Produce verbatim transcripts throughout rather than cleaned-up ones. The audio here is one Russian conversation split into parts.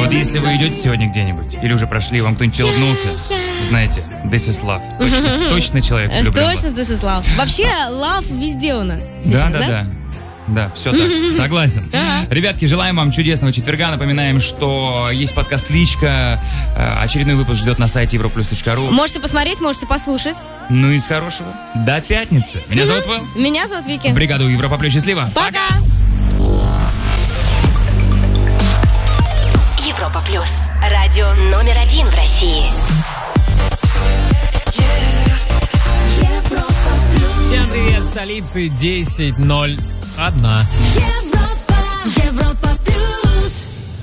Вот если вы идете сегодня где-нибудь, или уже прошли, вам кто-нибудь улыбнулся, знаете, this is love. Точно, точно человек влюблен. Точно this is love. Вообще, love везде у нас сейчас, да? Да, да, да. Да, все так, согласен. Ага. Ребятки, желаем вам чудесного четверга. Напоминаем, что есть подкаст «Личка». Очередной выпуск ждет на сайте европлюс точка ру. Можете посмотреть, можете послушать. Ну и с хорошего. До пятницы. Меня зовут Вэл. Меня зовут Вики. В бригаду Европа Плюс. Счастливо. Пока. Европа Плюс. Радио номер один в России. Всем привет, столицы десять ноль один. Европа, Европа Плюс.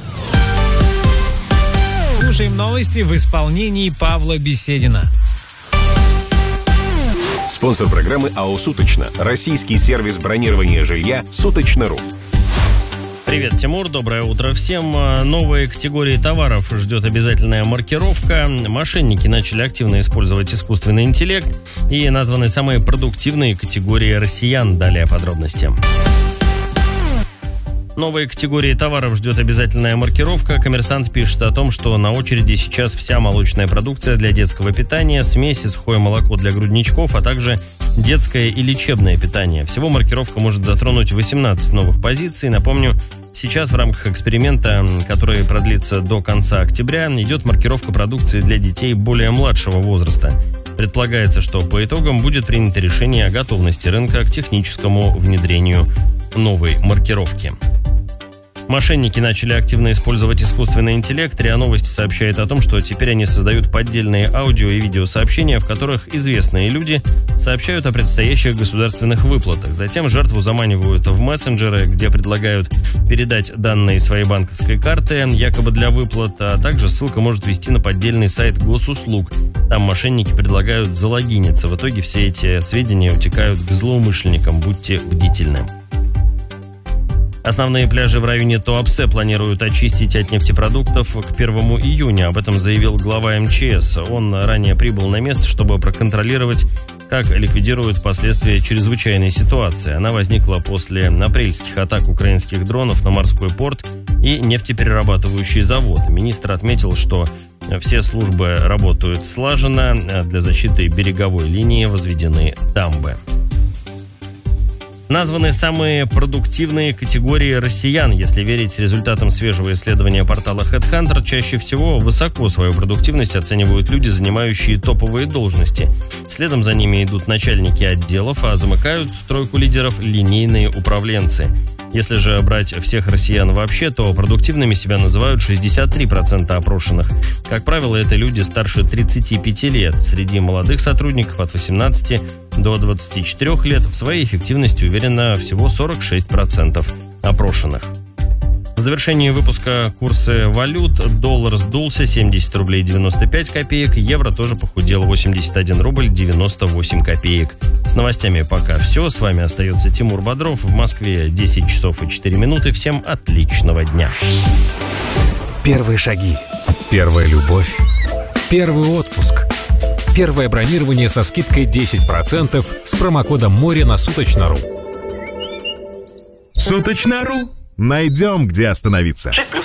Слушаем новости в исполнении Павла Беседина. Спонсор программы АО «Суточно». Российский сервис бронирования жилья «Суточно.ру». Привет, Тимур, доброе утро всем. Новые категории товаров ждет обязательная маркировка. Мошенники начали активно использовать искусственный интеллект. И названы самые продуктивные категории россиян. Далее подробности. Новые категории товаров ждет обязательная маркировка. Коммерсант пишет о том, что на очереди сейчас вся молочная продукция для детского питания, смеси, сухое молоко для грудничков, а также детское и лечебное питание. Всего маркировка может затронуть восемнадцать новых позиций. Напомню, сейчас в рамках эксперимента, который продлится до конца октября, идет маркировка продукции для детей более младшего возраста. Предполагается, что по итогам будет принято решение о готовности рынка к техническому внедрению новой маркировки. Мошенники начали активно использовать искусственный интеллект. РИА Новости сообщает о том, что теперь они создают поддельные аудио и видеосообщения, в которых известные люди сообщают о предстоящих государственных выплатах. Затем жертву заманивают в мессенджеры, где предлагают передать данные своей банковской карты, якобы для выплат, а также ссылка может вести на поддельный сайт госуслуг. Там мошенники предлагают залогиниться. В итоге все эти сведения утекают к злоумышленникам. Будьте бдительны. Основные пляжи в районе Туапсе планируют очистить от нефтепродуктов к первому июня. Об этом заявил глава эм че эс. Он ранее прибыл на место, чтобы проконтролировать, как ликвидируют последствия чрезвычайной ситуации. Она возникла после апрельских атак украинских дронов на морской порт и нефтеперерабатывающий завод. Министр отметил, что все службы работают слаженно. Для защиты береговой линии возведены дамбы. Названы самые продуктивные категории россиян. Если верить результатам свежего исследования портала HeadHunter, чаще всего высоко свою продуктивность оценивают люди, занимающие топовые должности. Следом за ними идут начальники отделов, а замыкают тройку лидеров линейные управленцы. Если же брать всех россиян вообще, то продуктивными себя называют шестьдесят три процента опрошенных. Как правило, это люди старше тридцати пяти лет. Среди молодых сотрудников от восемнадцати до двадцати четырёх лет в своей эффективности уверено всего сорок шесть процентов опрошенных. В завершении выпуска курсы валют. Доллар сдулся семьдесят рублей девяносто пять копеек, евро тоже похудел восемьдесят один рубль девяносто восемь копеек. С новостями пока все. С вами остается Тимур Бодров. В Москве десять часов и четыре минуты. Всем отличного дня. Первые шаги. Первая любовь. Первый отпуск. Первое бронирование со скидкой десять процентов с промокодом море на Суточно.ру. Суточно.ру. Найдем, где остановиться. шесть плюс.